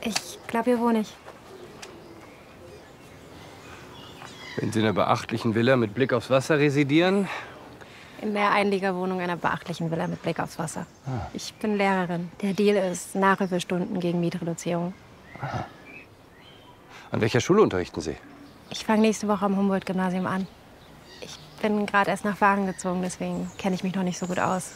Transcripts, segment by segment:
Ich glaube, hier wohne ich. Wenn Sie in einer beachtlichen Villa mit Blick aufs Wasser residieren? In der Einliegerwohnung einer beachtlichen Villa mit Blick aufs Wasser. Ich bin Lehrerin. Der Deal ist Nachhilfestunden gegen Mietreduzierung. Aha. An welcher Schule unterrichten Sie? Ich fange nächste Woche am Humboldt-Gymnasium an. Ich bin gerade erst nach Wagen gezogen, deswegen kenne ich mich noch nicht so gut aus.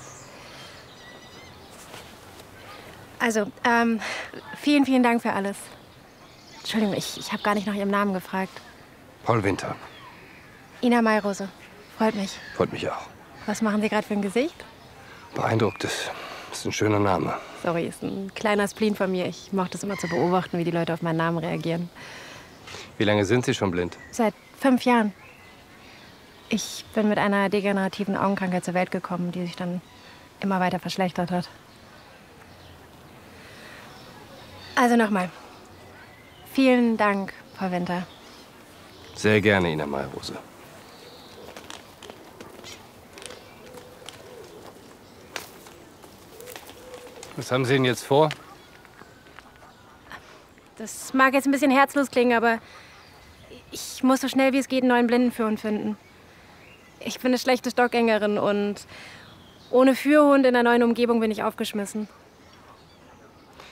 Also, vielen, vielen Dank für alles. Entschuldigung, ich habe gar nicht nach Ihrem Namen gefragt. Paul Winter. Ina Mayrose. Freut mich. Freut mich auch. Was machen Sie gerade für ein Gesicht? Beeindruckt. Das ist ein schöner Name. Sorry, ist ein kleiner Spleen von mir. Ich mochte es immer zu beobachten, wie die Leute auf meinen Namen reagieren. Wie lange sind Sie schon blind? Seit 5 Jahren. Ich bin mit einer degenerativen Augenkrankheit zur Welt gekommen, die sich dann immer weiter verschlechtert hat. Also nochmal. Vielen Dank, Frau Winter. Sehr gerne, Ina Mayrose. Was haben Sie denn jetzt vor? Das mag jetzt ein bisschen herzlos klingen, aber ich muss so schnell wie es geht einen neuen Blindenführhund finden. Ich bin eine schlechte Stockgängerin und ohne Führhund in einer neuen Umgebung bin ich aufgeschmissen.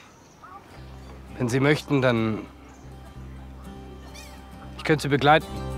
Wenn Sie möchten, dann... Ich könnte Sie begleiten.